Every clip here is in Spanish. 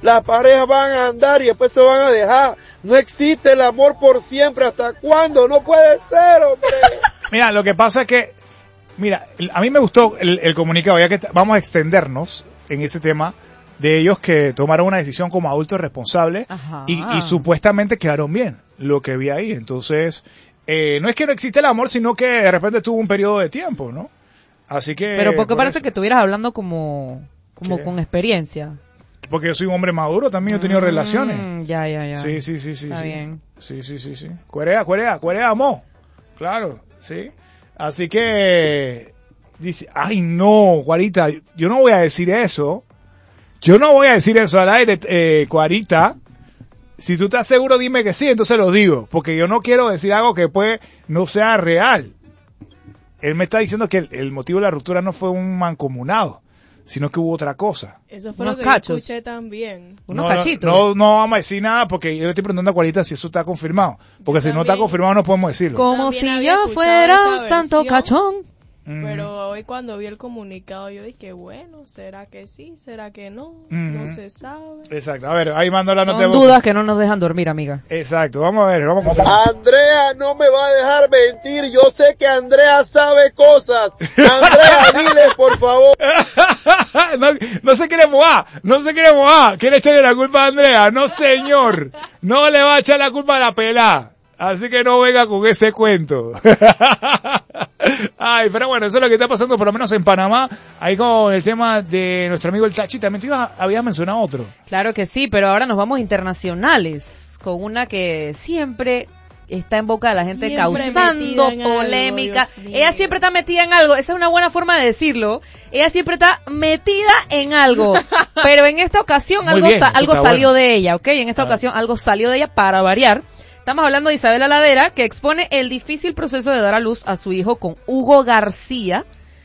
las parejas van a andar y después se van a dejar. No existe el amor por siempre. ¿Hasta cuándo? No puede ser, hombre. Mira, lo que pasa es que, mira, a mí me gustó el comunicado, ya que vamos a extendernos en ese tema de ellos que tomaron una decisión como adultos responsables y supuestamente quedaron bien, lo que vi ahí. Entonces, no es que no existe el amor, sino que de repente tuvo un periodo de tiempo, ¿no? Así que... Pero ¿por qué parece que estuvieras hablando como con experiencia? Porque yo soy un hombre maduro, también he tenido relaciones. Ya. Sí. Está bien. Sí. Cuerea, amor. Claro, sí. Así que... Dice, ay no, Cuarita, yo no voy a decir eso. Yo no voy a decir eso al aire, Cuarita. Si tú estás seguro, dime que sí, entonces lo digo. Porque yo no quiero decir algo que pues no sea real. Él me está diciendo que el motivo de la ruptura no fue un mancomunado, sino que hubo otra cosa. Eso fue Unos lo que cachos. yo escuché también. Unos cachitos. No vamos a decir nada porque yo le estoy preguntando a Cuarita si eso está confirmado. Porque si no está confirmado no podemos decirlo. Como También si había yo escuchado fuera esa un santo versión. cachón. Pero hoy cuando vi el comunicado yo dije, bueno, ¿será que sí? ¿Será que no? No se sabe. Exacto. A ver, ahí mando la nota de Son voz. dudas que no nos dejan dormir, amiga. Exacto. Vamos a ver, vamos a Andrea no me va a dejar mentir. Yo sé que Andrea sabe cosas. Andrea, dile, por favor. no se quiere mojar. Quiere echarle la culpa a Andrea. No, señor. No le va a echar la culpa a la pelá. Así que no venga con ese cuento. Ay, pero bueno, eso es lo que está pasando por lo menos en Panamá. Ahí con el tema de nuestro amigo el Tachi. También tú habías mencionado otro. Claro que sí, pero ahora nos vamos internacionales con una que siempre está en boca de la gente, Siempre causando metida en polémica. algo, Dios mío. Ella siempre está metida en algo. Esa es una buena forma de decirlo. Ella siempre está metida en algo. Pero en esta ocasión Muy algo, bien, eso algo está salió bueno. de ella, ¿ok? En esta ocasión algo salió de ella para variar. Estamos hablando de Isabela Ladera, que expone el difícil proceso de dar a luz a su hijo con Hugo García.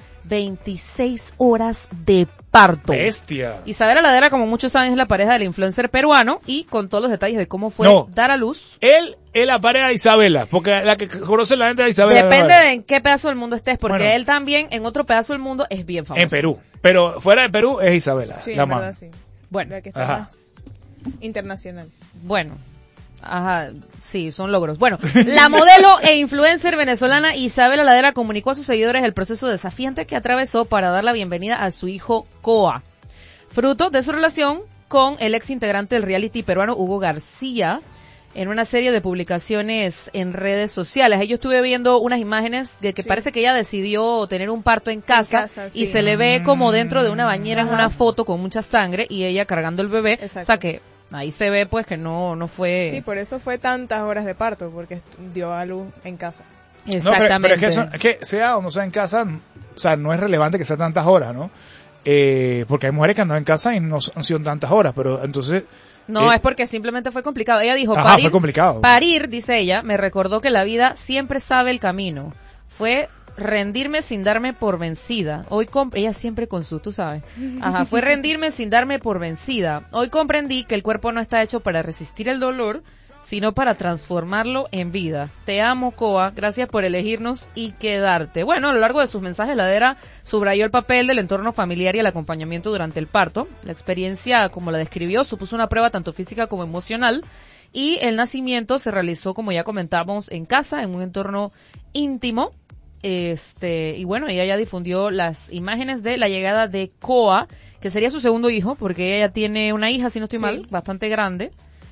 26 horas de parto. Bestia. Isabela Ladera, como muchos saben, es la pareja del influencer peruano y con todos los detalles de cómo fue dar a luz. Él es la pareja de Isabela, porque la que conoce la gente de Isabela. Depende de en qué pedazo del mundo estés, porque Bueno. él también en otro pedazo del mundo es bien famoso. En Perú. Pero fuera de Perú es Isabela. Sí, la en mamá. verdad sí. Bueno, La que está Ajá. más internacional. bueno. Ajá, sí, son logros. Bueno, la modelo e influencer venezolana Isabela Ladera comunicó a sus seguidores el proceso desafiante que atravesó para dar la bienvenida a su hijo Coa, fruto de su relación con el ex integrante del reality peruano Hugo García, en una serie de publicaciones en redes sociales. Ahí yo estuve viendo unas imágenes de que parece que ella decidió tener un parto en casa, sí. y se le ve como dentro de una bañera en Ajá. una foto con mucha sangre y ella cargando el bebé. Exacto. O sea que ahí se ve pues que no fue... Sí, por eso fue tantas horas de parto, porque dio a luz en casa. Exactamente. No, pero es que sea o no sea en casa, o sea, no es relevante que sea tantas horas, ¿no? Porque hay mujeres que andan en casa y no han sido tantas horas, pero entonces... No, es porque simplemente fue complicado. Ella dijo, Ajá, fue complicado. Parir, dice ella, me recordó que la vida siempre sabe el camino. Fue rendirme sin darme por vencida. Ella siempre con tú sabes. Ajá, fue rendirme sin darme por vencida. Hoy comprendí que el cuerpo no está hecho para resistir el dolor, sino para transformarlo en vida. Te amo, Coa, gracias por elegirnos y quedarte. Bueno, a lo largo de sus mensajes, Ladera subrayó el papel del entorno familiar y el acompañamiento durante el parto. La experiencia, como la describió, supuso una prueba tanto física como emocional, y el nacimiento se realizó, como ya comentamos, en casa, en un entorno íntimo. Y bueno, ella ya difundió las imágenes de la llegada de Coa, que sería su segundo hijo, porque ella tiene una hija, si no estoy mal, bastante grande,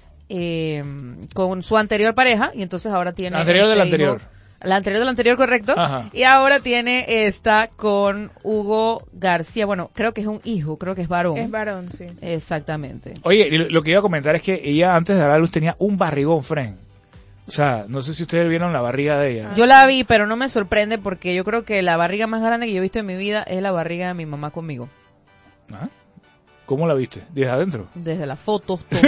con su anterior pareja, y entonces ahora tiene... La anterior del anterior. La anterior del anterior, correcto. Ajá. Y ahora tiene esta con Hugo García. Bueno, creo que es un hijo, creo que es varón. Es varón, sí. Exactamente. Oye, lo que iba a comentar es que ella antes de dar a luz tenía un barrigón, Fren. O sea, no sé si ustedes vieron la barriga de ella. Yo la vi, pero no me sorprende porque yo creo que la barriga más grande que yo he visto en mi vida es la barriga de mi mamá conmigo. ¿Ah? ¿Cómo la viste? ¿Desde adentro? Desde las fotos, tonto.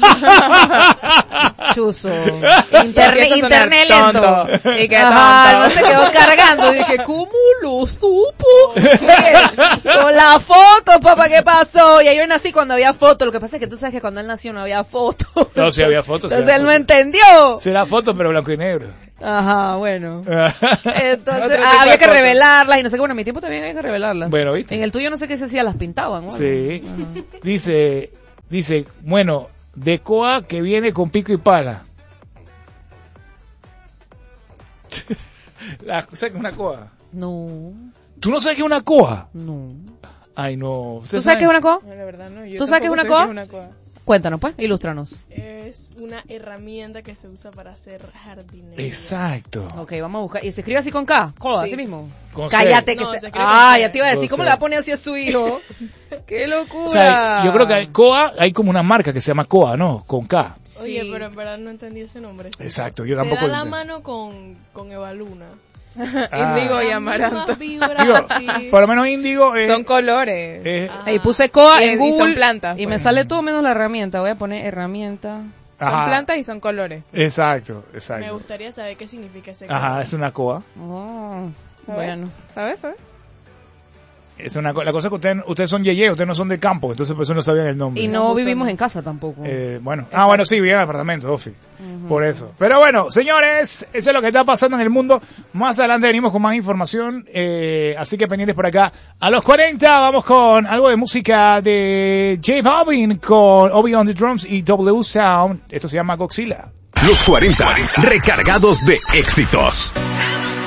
Chuzo. Internet lento. Y qué Ajá, tonto. no se quedó cargando. Dije, ¿cómo lo supo? Con la foto, papá, ¿qué pasó? Y ahí yo nací cuando había foto. Lo que pasa es que tú sabes que cuando él nació no había foto. No, sí había fotos. Entonces él no entendió. Sí, la foto, pero blanco y negro. Ajá, bueno. Entonces Otro tipo había de que fotos. revelarlas y no sé qué. Bueno, en mi tiempo también había que revelarlas. Bueno, ¿viste? En el tuyo no sé qué se hacía, las pintaban. ¿no? Sí. Ajá. Dice, Dice, bueno, de coa que viene con pico y pala. ¿Sabes qué es una coa? No, ¿Tú no sabes qué es una coa? no. Ay, no. ¿Tú sabes qué es una coa? No, la verdad no. Yo ¿Tú sabes qué es tampoco una sé coa? qué es una coa. Cuéntanos, pues, ilústranos. Es una herramienta que se usa para hacer jardinería. Exacto. Ok, vamos a buscar. ¿Y se escribe así con K? Coa, Sí. así mismo. Con C. Cállate que No, se... se escribe Ah, con ya C. te iba a decir, Con ¿cómo C. le va a poner así a su hijo? ¡Qué locura! O sea, yo creo que coa, hay como una marca que se llama coa, ¿no? Con K. Oye, Sí. pero en verdad no entendí ese nombre. Exacto, yo Se tampoco da la lo entendí. mano con Eva Luna. Ah. Índigo y Las amaranto. mismas vibras Digo, así. por lo menos índigo es... Son colores. es- Ahí puse coa en Y son Google plantas, y pues. me sale todo menos la herramienta. Voy a poner herramienta. Son ajá, plantas y son colores. exacto, Me exacto. gustaría saber qué significa ese Ajá, color. es una coa. Oh, A ver. bueno. A ver. Es una la cosa es que ustedes son yeye, ustedes no son de campo, entonces por eso no sabían el nombre. Y Me no gustó, vivimos ¿no? en casa tampoco. Bueno, bueno, sí, vivían en apartamento, Ofi. Por eso. Pero bueno, señores, eso es lo que está pasando en el mundo. Más adelante venimos con más información, así que pendientes por acá. A los 40 vamos con algo de música de J Balvin con Obi on the drums y W Sound. Esto se llama Godzilla. Los 40 recargados de éxitos.